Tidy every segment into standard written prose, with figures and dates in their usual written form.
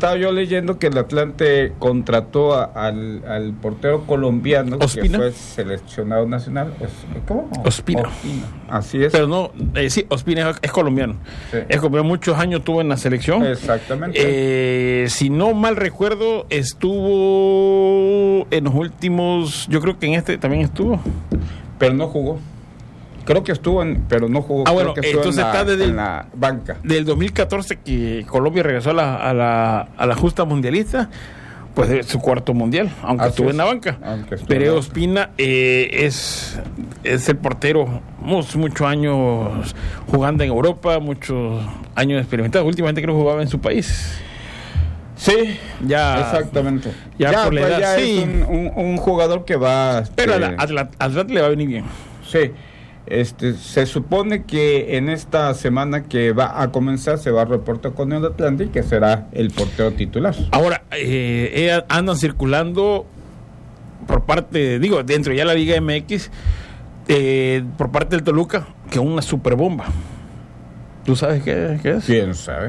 estaba yo leyendo que el Atlante contrató al portero colombiano Ospina, que fue seleccionado nacional. ¿Cómo? Ospina. Así es. Pero no, sí, Ospina es colombiano. Sí. Es colombiano, muchos años estuvo en la selección. Exactamente. Si no mal recuerdo, estuvo en los últimos, yo creo que en este también estuvo. Pero no jugó. Creo que estuvo pero no jugó. Bueno, creo que entonces está desde en la banca. Del 2014 que Colombia regresó a la justa mundialista, pues es su cuarto mundial, aunque estuvo en la banca. Pero Ospina es el portero, muchos años jugando en Europa, muchos años experimentado. Últimamente creo que jugaba en su país. Sí, ya exactamente. Ya por la edad, ya sí. Es un jugador que va. Pero al Atlante le va a venir bien. Sí. Se supone que en esta semana que va a comenzar se va a reportar con el Atlante y que será el portero titular. Ahora, andan circulando por parte, dentro ya de la Liga MX, por parte del Toluca, que es una super bomba. ¿Tú sabes qué es? ¿Quién sabe?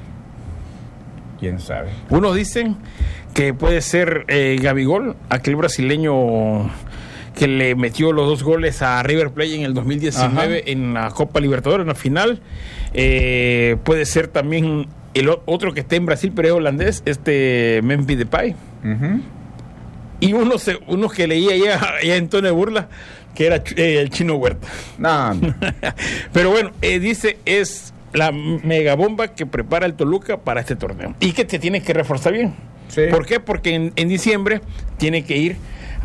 ¿Quién sabe? Unos dicen que puede ser Gabigol, aquel brasileño que le metió los 2 goles a River Plate en el 2019. Ajá. En la Copa Libertadores, en la final. Puede ser también el otro que está en Brasil, pero es holandés, Memphis Depay. Uh-huh. Y unos que leía ya en tono de burla, que era el Chino Huerta. No. Pero bueno, dice, es la megabomba que prepara el Toluca para este torneo. Y que te tiene que reforzar bien. Sí. ¿Por qué? Porque en diciembre tiene que ir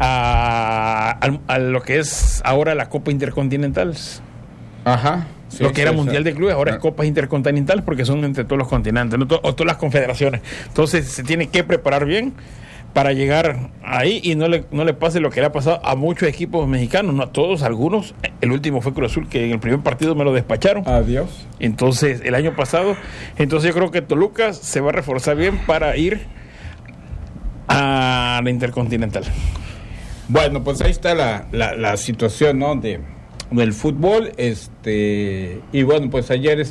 a lo que es ahora la Copa Intercontinental. Ajá. Sí, lo que era Mundial de Clubes, ahora es Copas Intercontinentales, porque son entre todos los continentes, ¿no? O todas las confederaciones. Entonces se tiene que preparar bien para llegar ahí y no le pase lo que le ha pasado a muchos equipos mexicanos, no a todos, algunos. El último fue Cruz Azul, que en el primer partido me lo despacharon. Adiós. Entonces, el año pasado. Entonces yo creo que Toluca se va a reforzar bien para ir a la Intercontinental. Bueno, pues ahí está la situación, ¿no? Del fútbol, y bueno, pues ayer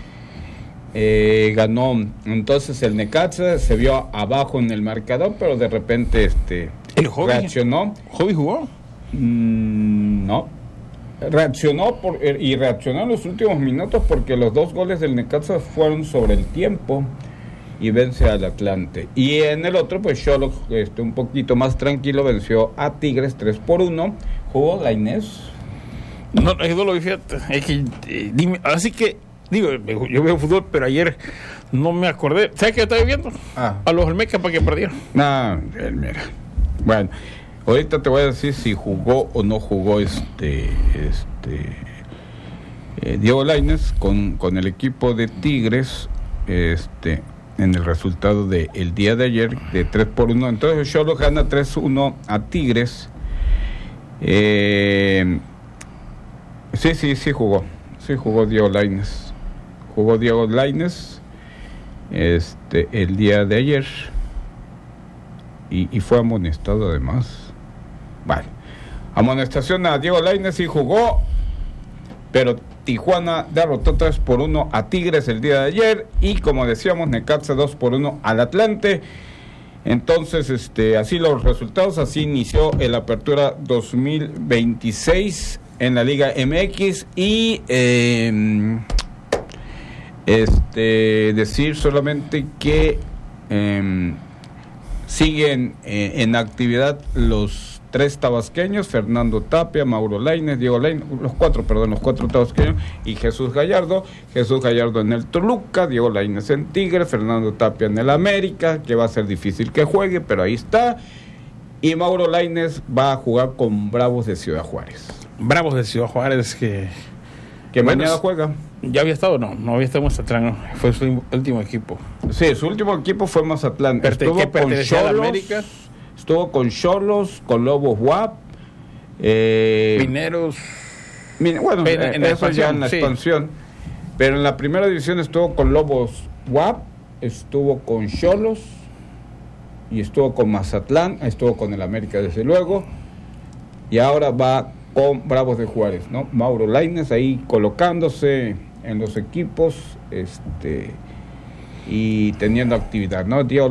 ganó entonces el Necaxa, se vio abajo en el marcador, pero de repente ¿El Hobby reaccionó. ¿Hobby jugó? No. Reaccionó en los últimos minutos porque los 2 goles del Necaxa fueron sobre el tiempo y vence al Atlante. Y en el otro, pues Xolos, un poquito más tranquilo, venció a Tigres 3-1. ¿Jugó Lainez? No lo vi, fíjate. Dime, así que, yo veo fútbol, pero ayer no me acordé. ¿Sabes qué estaba viendo? A los Olmecas para que perdieron. No, mira. Bueno, ahorita te voy a decir si jugó o no jugó Diego Lainez con el equipo de Tigres, en el resultado del día de ayer de 3-1. Entonces Xolos gana 3-1 a Tigres. Sí jugó. Sí jugó Diego Lainez. El día de ayer. Y fue amonestado además. Vale. Amonestación a Diego Lainez y jugó. Pero Tijuana derrotó 3-1 a Tigres el día de ayer. Y como decíamos, Necaxa 2-1 al Atlante. Entonces, así los resultados. Así inició el Apertura 2026 en la Liga MX. Y decir solamente que siguen en actividad los 3 tabasqueños: Fernando Tapia, Mauro Lainez, Diego Lainez, los 4 tabasqueños, y Jesús Gallardo en el Toluca, Diego Lainez en Tigres, Fernando Tapia en el América, que va a ser difícil que juegue, pero ahí está, y Mauro Lainez va a jugar con Bravos de Ciudad Juárez. Que mañana juega. ¿Ya había estado? No había estado en Mazatlán, no. Fue su último equipo. Sí, su último equipo fue Mazatlán. Estuvo con Xolos. Estuvo con Xolos, con Lobos WAP, Mineros. Bueno, eso ya en la expansión. Pero en la primera división estuvo con Lobos WAP, estuvo con Xolos y estuvo con Mazatlán, estuvo con el América desde luego, y ahora va con Bravos de Juárez, ¿no? Mauro Lainez ahí colocándose en los equipos, y teniendo actividad, ¿no?